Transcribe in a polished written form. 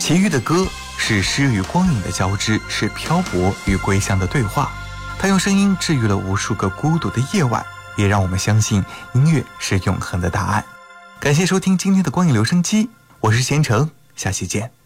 齐豫的歌是诗与光影的交织，是漂泊与归乡的对话。他用声音治愈了无数个孤独的夜晚，也让我们相信音乐是永恒的答案。感谢收听今天的光影留声机，我是贤成，下期见。